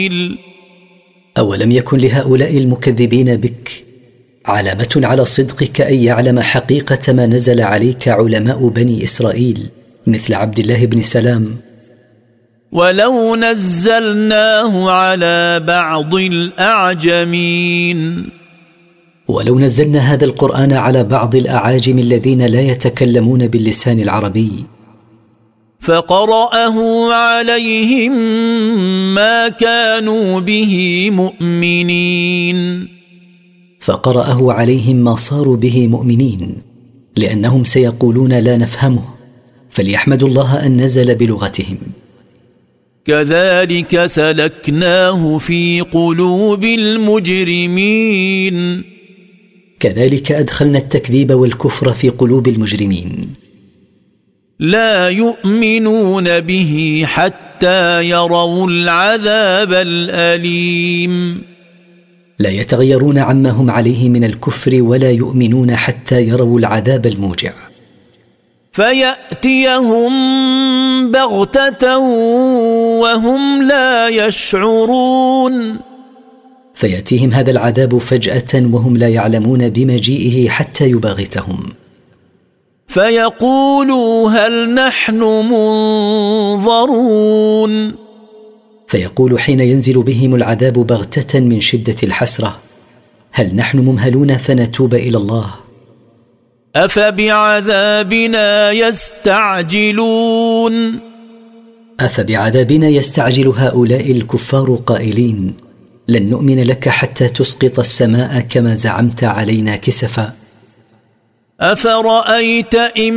أولم يكن لهؤلاء المكذبين بك علامة على صدقك أن يعلم حقيقة ما نزل عليك علماء بني إسرائيل مثل عبد الله بن سلام؟ ولو نزلناه على بعض الأعجمين، ولو نزلنا هذا القرآن على بعض الأعاجم الذين لا يتكلمون باللسان العربي فقرأه عليهم ما كانوا به مؤمنين، فقرأه عليهم ما صاروا به مؤمنين، لأنهم سيقولون لا نفهمه، فليحمدوا الله أن نزل بلغتهم. كذلك سلكناه في قلوب المجرمين، كذلك أدخلنا التكذيب والكفر في قلوب المجرمين. لا يؤمنون به حتى يروا العذاب الأليم، لا يتغيرون عما هم عليه من الكفر ولا يؤمنون حتى يروا العذاب الموجع. فيأتيهم بغتة وهم لا يشعرون، فيأتيهم هذا العذاب فجأة وهم لا يعلمون بمجيئه حتى يباغتهم. فيقولوا هل نحن منظرون، فيقول حين ينزل بهم العذاب بغتة من شدة الحسرة هل نحن ممهلون فنتوب إلى الله؟ أفبعذابنا يستعجلون، أفبعذابنا يستعجل هؤلاء الكفار قائلين لن نؤمن لك حتى تسقط السماء كما زعمت علينا كسفا. أفرأيت إن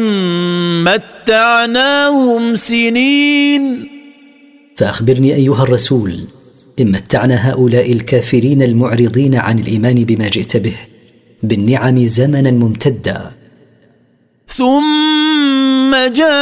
متعناهم سنين، فأخبرني أيها الرسول إن متعنا هؤلاء الكافرين المعرضين عن الإيمان بما جئت به بالنعم زمنا ممتدا، ثم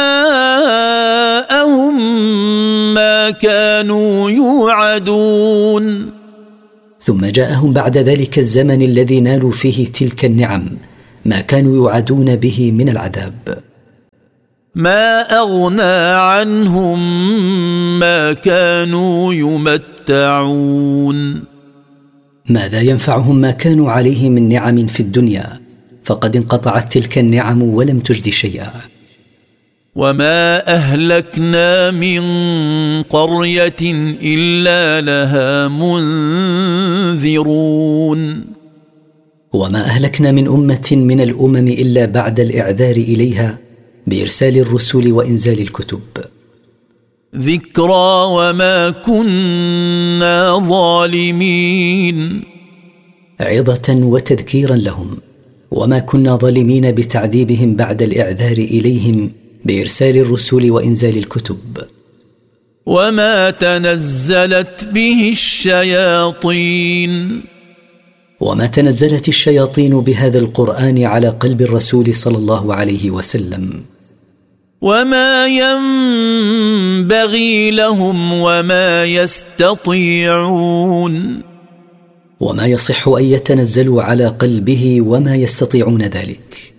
جاءهم ما كانوا يوعدون، ثم جاءهم بعد ذلك الزمن الذي نالوا فيه تلك النعم ما كانوا يوعدون به من العذاب. ما أغنى عنهم ما كانوا يمتعون، ماذا ينفعهم ما كانوا عليه من نعم في الدنيا، فقد انقطعت تلك النعم ولم تجد شيئا. وما أهلكنا من قرية إلا لها منذرون، وما أهلكنا من أمة من الأمم إلا بعد الإعذار إليها بإرسال الرسل وإنزال الكتب. ذكرى وما كنا ظالمين، عظة وتذكيرا لهم، وما كنا ظالمين بتعذيبهم بعد الإعذار إليهم بإرسال الرسل وإنزال الكتب. وما تنزلت به الشياطين، وما تنزلت الشياطين بهذا القرآن على قلب الرسول صلى الله عليه وسلم، وما ينبغي لهم وما يستطيعون، وما يصح أن يتنزلوا على قلبه وما يستطيعون ذلك.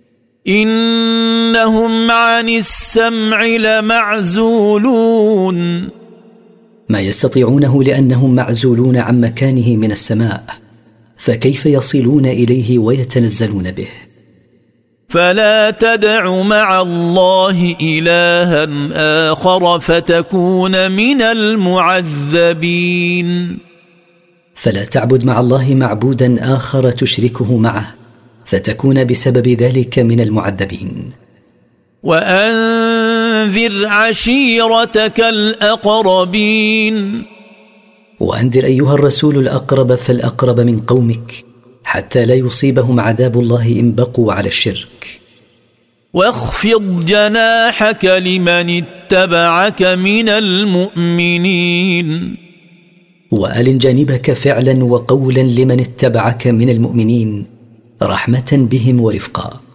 إنهم عن السمع لمعزولون، ما يستطيعونه لأنهم معزولون عن مكانه من السماء، فكيف يصلون إليه ويتنزلون به؟ فلا تدع مع الله إلها آخر فتكون من المعذبين، فلا تعبد مع الله معبودا آخر تشركه معه فتكون بسبب ذلك من المعذبين. وأنذر عشيرتك الأقربين، وأنذر أيها الرسول الأقرب فالأقرب من قومك حتى لا يصيبهم عذاب الله إن بقوا على الشرك. واخفض جناحك لمن اتبعك من المؤمنين، وألن جانبك فعلا وقولا لمن اتبعك من المؤمنين رحمة بهم ورفقا.